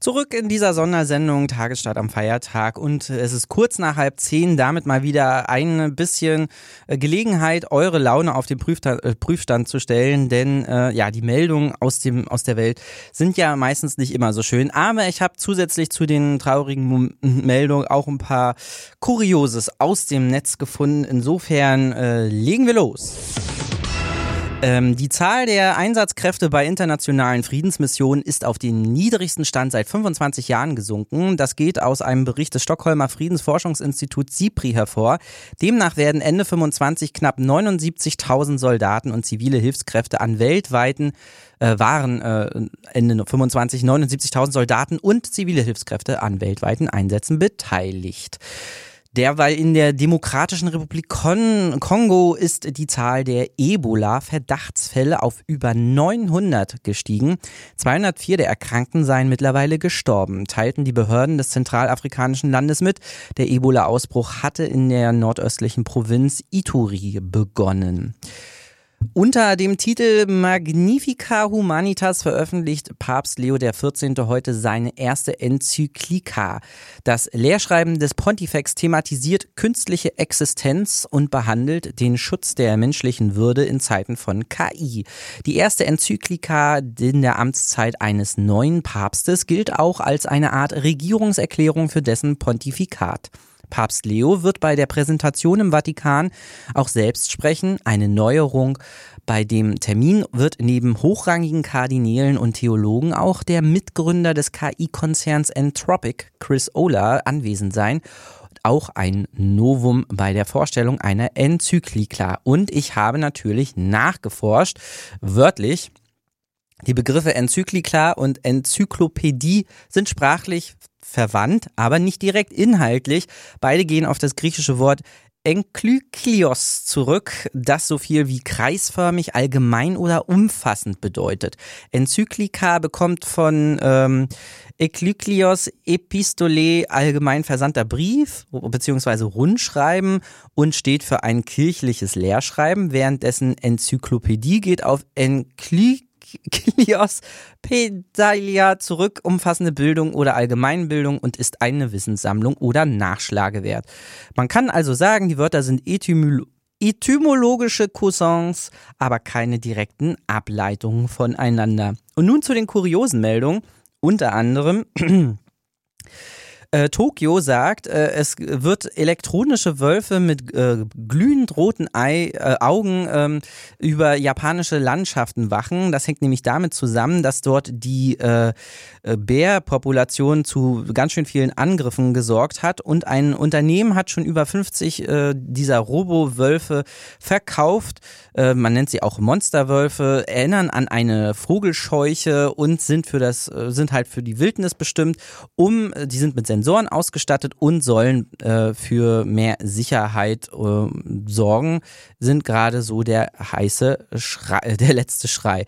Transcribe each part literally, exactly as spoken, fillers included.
Zurück in dieser Sondersendung Tagesstart am Feiertag und es ist kurz nach halb zehn, damit mal wieder ein bisschen Gelegenheit, eure Laune auf den Prüfstand, äh, Prüfstand zu stellen, denn äh, ja, die Meldungen aus dem aus der Welt sind ja meistens nicht immer so schön, aber ich habe zusätzlich zu den traurigen Meldungen auch ein paar Kurioses aus dem Netz gefunden, insofern äh, legen wir los. Ähm, die Zahl der Einsatzkräfte bei internationalen Friedensmissionen ist auf den niedrigsten Stand seit fünfundzwanzig Jahren gesunken. Das geht aus einem Bericht des Stockholmer Friedensforschungsinstituts SIPRI hervor. Demnach werden Ende fünfundzwanzig knapp neunundsiebzigtausend Soldaten und zivile Hilfskräfte an weltweiten äh, waren äh, Ende fünfundzwanzig neunundsiebzigtausend Soldaten und zivile Hilfskräfte an weltweiten Einsätzen beteiligt. Derweil in der Demokratischen Republik Kon- Kongo ist die Zahl der Ebola-Verdachtsfälle auf über neunhundert gestiegen. zweihundertvier der Erkrankten seien mittlerweile gestorben, teilten die Behörden des zentralafrikanischen Landes mit. Der Ebola-Ausbruch hatte in der nordöstlichen Provinz Ituri begonnen. Unter dem Titel Magnifica Humanitas veröffentlicht Papst Leo der vierzehnte heute seine erste Enzyklika. Das Lehrschreiben des Pontifex thematisiert künstliche Existenz und behandelt den Schutz der menschlichen Würde in Zeiten von K I. Die erste Enzyklika in der Amtszeit eines neuen Papstes gilt auch als eine Art Regierungserklärung für dessen Pontifikat. Papst Leo wird bei der Präsentation im Vatikan auch selbst sprechen. Eine Neuerung bei dem Termin wird neben hochrangigen Kardinälen und Theologen auch der Mitgründer des K I-Konzerns Anthropic, Chris Olah, anwesend sein. Auch ein Novum bei der Vorstellung einer Enzyklika. Und ich habe natürlich nachgeforscht, wörtlich. Die Begriffe Enzyklika und Enzyklopädie sind sprachlich verwandt, aber nicht direkt inhaltlich. Beide gehen auf das griechische Wort Enklyklios zurück, das so viel wie kreisförmig, allgemein oder umfassend bedeutet. Enzyklika bekommt von ähm, Eklyklios Epistole, allgemein versandter Brief bzw. Rundschreiben und steht für ein kirchliches Lehrschreiben, währenddessen Enzyklopädie geht auf Enklyklios Klios Pedalia zurück, umfassende Bildung oder Allgemeinbildung und ist eine Wissenssammlung oder Nachschlagewert. Man kann also sagen, die Wörter sind etymolo- etymologische Cousins, aber keine direkten Ableitungen voneinander. Und nun zu den kuriosen Meldungen, unter anderem Äh, Tokio sagt, äh, es wird elektronische Wölfe mit äh, glühend roten Ei, äh, Augen ähm, über japanische Landschaften wachen. Das hängt nämlich damit zusammen, dass dort die äh, Bärpopulation zu ganz schön vielen Angriffen gesorgt hat und ein Unternehmen hat schon über fünfzig äh, dieser Robo-Wölfe verkauft. Äh, man nennt sie auch Monsterwölfe, erinnern an eine Vogelscheuche und sind für das äh, sind halt für die Wildnis bestimmt. Um, die sind mit Sensoren ausgestattet und sollen äh, für mehr Sicherheit äh, sorgen, sind gerade so der heiße Schrei, der letzte Schrei.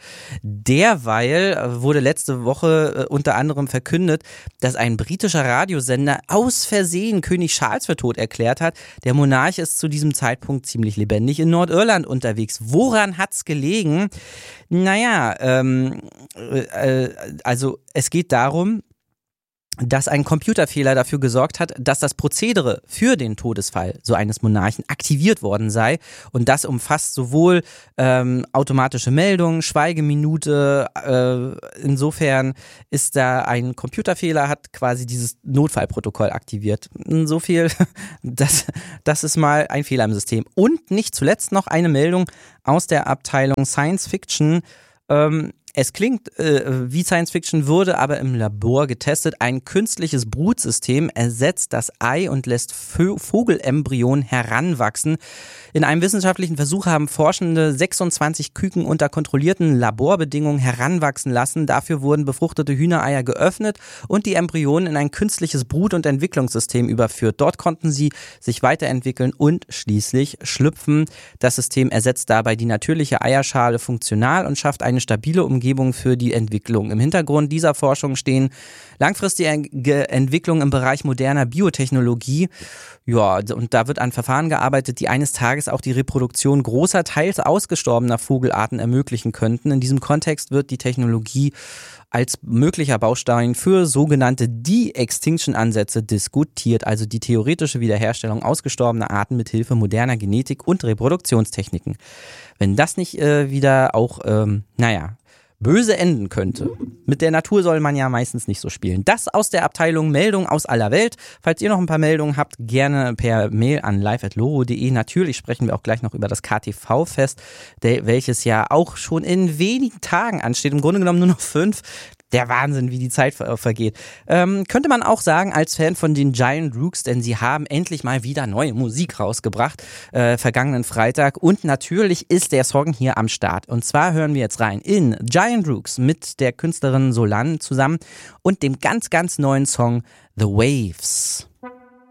Derweil wurde letzte Woche äh, unter anderem verkündet, dass ein britischer Radiosender aus Versehen König Charles für tot erklärt hat. Der Monarch ist zu diesem Zeitpunkt ziemlich lebendig in Nordirland unterwegs. Woran hat's gelegen? Naja, ähm, äh, also es geht darum, dass ein Computerfehler dafür gesorgt hat, dass das Prozedere für den Todesfall so eines Monarchen aktiviert worden sei. Und das umfasst sowohl ähm, automatische Meldungen, Schweigeminute. Äh, insofern ist da ein Computerfehler, hat quasi dieses Notfallprotokoll aktiviert. So viel, das, das ist mal ein Fehler im System. Und nicht zuletzt noch eine Meldung aus der Abteilung Science Fiction. Ähm, Es klingt äh, wie Science Fiction, wurde aber im Labor getestet. Ein künstliches Brutsystem ersetzt das Ei und lässt Vö- Vogelembryonen heranwachsen. In einem wissenschaftlichen Versuch haben Forschende sechsundzwanzig Küken unter kontrollierten Laborbedingungen heranwachsen lassen. Dafür wurden befruchtete Hühnereier geöffnet und die Embryonen in ein künstliches Brut- und Entwicklungssystem überführt. Dort konnten sie sich weiterentwickeln und schließlich schlüpfen. Das System ersetzt dabei die natürliche Eierschale funktional und schafft eine stabile Umgebung für die Entwicklung. Im Hintergrund dieser Forschung stehen langfristige Entwicklungen im Bereich moderner Biotechnologie. Ja, und da wird an Verfahren gearbeitet, die eines Tages auch die Reproduktion großer, teils ausgestorbener Vogelarten ermöglichen könnten. In diesem Kontext wird die Technologie als möglicher Baustein für sogenannte De-Extinction-Ansätze diskutiert, also die theoretische Wiederherstellung ausgestorbener Arten mit Hilfe moderner Genetik und Reproduktionstechniken. Wenn das nicht äh, wieder auch, ähm, naja, böse enden könnte. Mit der Natur soll man ja meistens nicht so spielen. Das aus der Abteilung Meldung aus aller Welt. Falls ihr noch ein paar Meldungen habt, gerne per Mail an live at loro punkt de. Natürlich sprechen wir auch gleich noch über das K T V-Fest, welches ja auch schon in wenigen Tagen ansteht. Im Grunde genommen nur noch fünf. Der Wahnsinn, wie die Zeit ver- vergeht. Ähm, könnte man auch sagen, als Fan von den Giant Rooks, denn sie haben endlich mal wieder neue Musik rausgebracht, äh, vergangenen Freitag. Und natürlich ist der Song hier am Start. Und zwar hören wir jetzt rein in Giant Rooks mit der Künstlerin Solanne zusammen und dem ganz, ganz neuen Song The Waves.